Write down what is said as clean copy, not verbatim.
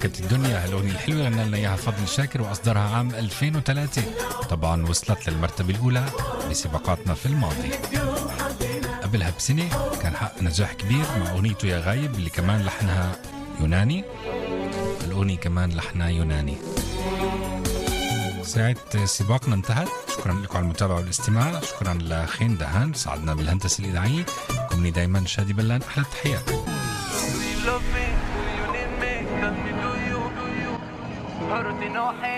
وكانت الدنيا. هالأغنية الحلوة غنى لنا إياها فضل شاكر وأصدرها عام 2003. طبعا وصلت للمرتبة الأولى بسباقاتنا في الماضي. قبلها بسنة كان حقق نجاح كبير مع أغنيته يا غايب اللي كمان لحنها يوناني. الأغنية كمان لحنها يوناني. ساعة سباقنا انتهت. شكرا لكم على المتابعة والاستماع. شكرا لخين دهان ساعدنا بالهندسة الإذاعية. كوني دايما شادي بلان. أحلى التحيات.